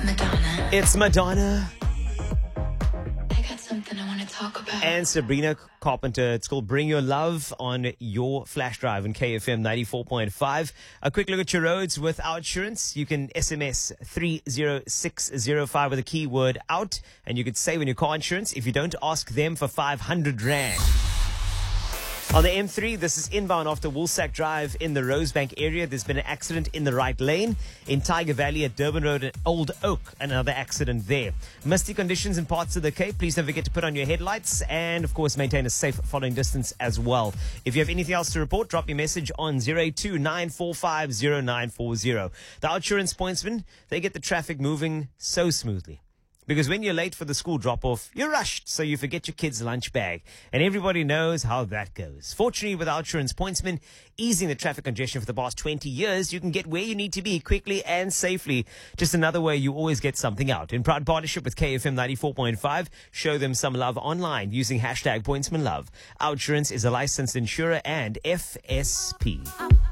Madonna. It's Madonna I got something I want to talk about. and Sabrina Carpenter. It's called Bring Your Love on your flash drive on KFM 94.5. A quick look at your roads with our insurance. You can SMS 30605 with the keyword out, and you could save on your car insurance if you don't ask them for 500 Rand. On the M3, this is inbound after Woolsack Drive in the Rosebank area. There's been an accident in the right lane. In Tiger Valley at Durban Road and Old Oak, another accident there. Misty conditions in parts of the Cape. Please don't forget to put on your headlights and, of course, maintain a safe following distance as well. If you have anything else to report, drop your message on 082-945-0940. The Outsurance Pointsmen, they get the traffic moving so smoothly. Because when you're late for the school drop-off, you're rushed, so you forget your kid's lunch bag. And everybody knows how that goes. Fortunately, with Outsurance Pointsmen easing the traffic congestion for the past 20 years, you can get where you need to be quickly and safely. Just another way you always get something out. In proud partnership with KFM 94.5, show them some love online using hashtag PointsmanLove. Outsurance is a licensed insurer and FSP.